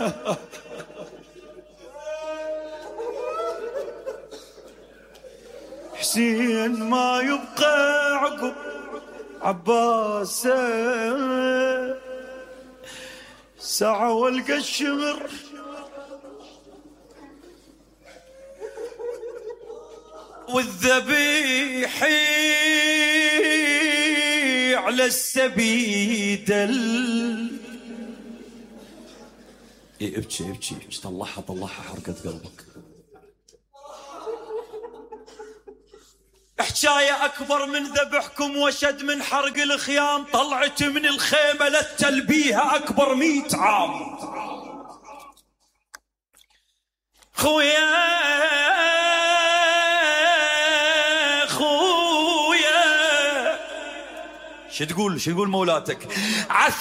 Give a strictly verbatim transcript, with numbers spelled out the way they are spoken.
حسين ما يبقى عقب عباس ساعة والقى الشمر والذبيح على السبيد ال... إيه ابكي ابكي ابكي طلعها طلعها حرقت قلبك. حكاية أكبر من ذبحكم وشد من حرق الخيام، طلعت من الخيمة للتلبيها أكبر مئة عام. خويا خويا شو تقول شو تقول مولاتك؟